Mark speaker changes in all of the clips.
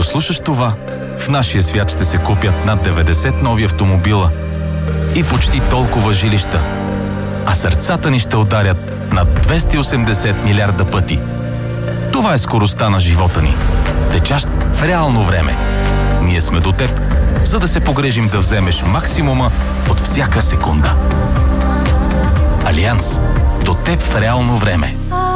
Speaker 1: слушаш това, в нашия свят ще се купят над 90 нови автомобила и почти толкова жилища. А сърцата ни ще ударят над 280 милиарда пъти. Това е скоростта на живота ни, течащ в реално време. Ние сме до теб, за да се погрежим да вземеш максимума от всяка секунда. Алианс. До теб в реално време.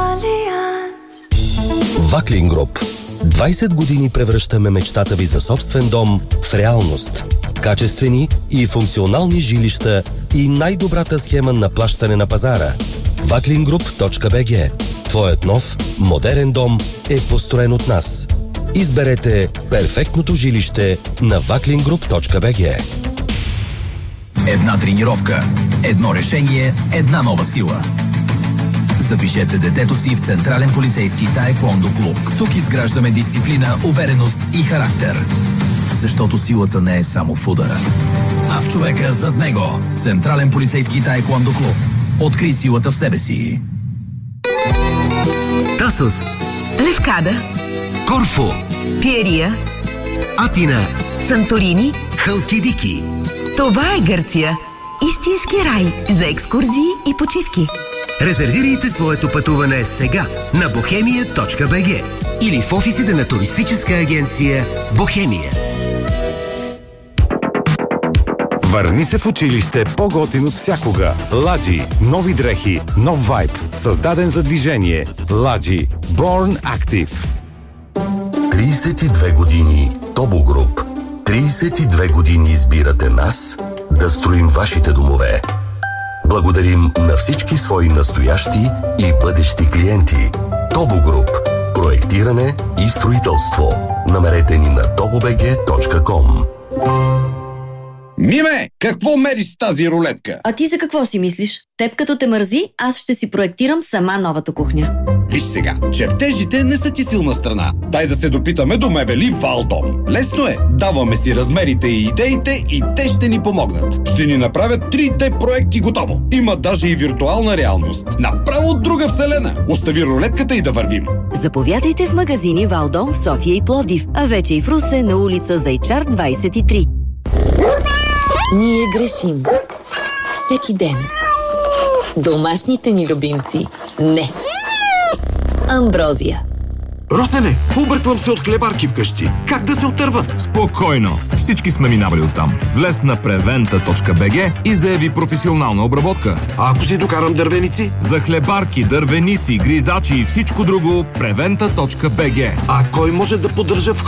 Speaker 2: Ваклин Груп. 20 години превръщаме мечтата ви за собствен дом в реалност. Качествени и функционални жилища и най-добрата схема на плащане на пазара. Vaklingroup.bg. Твоят нов, модерен дом е построен от нас. Изберете перфектното жилище на vaklingroup.bg.
Speaker 3: Една тренировка, едно решение, една нова сила. Запишете детето си в Централен полицейски таеквондо клуб. Тук изграждаме дисциплина, увереност и характер. Защото силата не е само в удара, а в човека зад него. Централен полицейски таеквондо клуб. Открий силата в себе си.
Speaker 4: Тасос,
Speaker 5: Левкада,
Speaker 4: Корфу,
Speaker 5: Пиерия,
Speaker 4: Атина,
Speaker 5: Санторини.
Speaker 4: Халкидики.
Speaker 5: Това е Гърция. Истински рай за екскурзии и почивки.
Speaker 4: Резервирайте своето пътуване сега на bohemia.bg или в офисите на туристическа агенция Бохемия.
Speaker 6: Върни се в училище по-готин от всякога. Ладжи. Нови дрехи. Нов вайб. Създаден за движение. Ладжи. Born Active.
Speaker 2: 32 години Тобо Груп. 32 години избирате нас да строим вашите домове. Благодарим на всички свои настоящи и бъдещи клиенти. Тобо Груп. Проектиране и строителство. Намерете ни на tobobg.com.
Speaker 7: Миме, какво мериш с тази рулетка?
Speaker 8: А ти за какво си мислиш? Теб като те мързи, аз ще си проектирам сама новата кухня.
Speaker 7: Виж сега, чертежите не са ти силна страна. Дай да се допитаме до мебели Валдом. Лесно е, даваме си размерите и идеите и те ще ни помогнат. Ще ни направят 3D проекти готово. Има даже и виртуална реалност. Направо от друга вселена. Остави рулетката и да вървим.
Speaker 8: Заповядайте в магазини Валдом в София и Пловдив, а вече и в Русе на улица Зайчар 23.
Speaker 9: Ние грешим. Всеки ден. Домашните ни любимци не. Амброзия.
Speaker 10: Росене, обърквам се от хлебарки вкъщи. Как да се отърва?
Speaker 11: Спокойно! Всички сме минавали оттам. Влез на preventa.bg и заяви професионална обработка.
Speaker 10: А ако си докарам дървеници?
Speaker 11: За хлебарки, дървеници, гризачи и всичко друго preventa.bg.
Speaker 10: А кой може да поддържа в